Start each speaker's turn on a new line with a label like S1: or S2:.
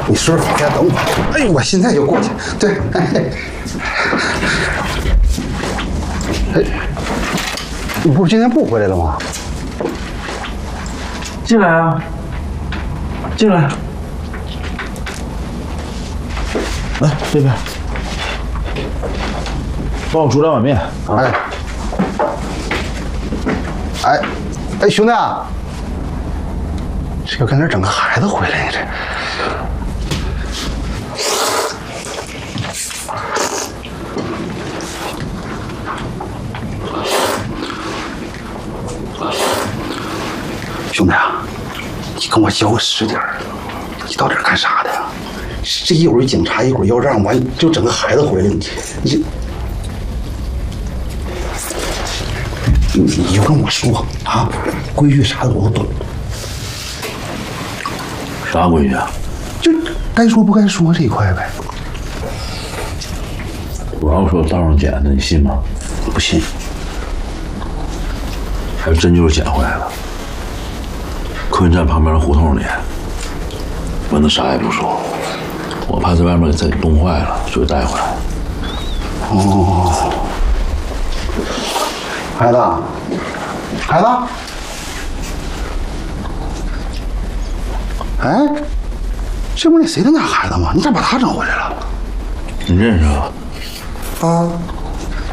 S1: 你收拾好再等我。哎，我现在就过去。对，哎，你不是今天不回来了吗？
S2: 进来啊，进来。来，贝贝，帮我煮2碗面。
S1: 哎，兄弟啊，这要跟那整个孩子回来呢？这。兄弟啊，你跟我消个实点儿，你到底干啥的呀？这一会儿警察，一会儿要让，完就整个孩子回来，你就跟我说啊，规矩啥的我都懂。
S2: 啥规矩啊？
S1: 就该说不该说这一块呗。
S2: 我要说道上捡的，你信吗？
S1: 不信。
S2: 还真就是捡回来了。客运站旁边的胡同里，蚊子啥也不说，我怕在外面给自己冻坏了，就带回来。
S1: 哦，孩子，孩子，哎，这不是那谁他家孩子吗？你咋把他整回来了？
S2: 你认识啊？
S1: 啊。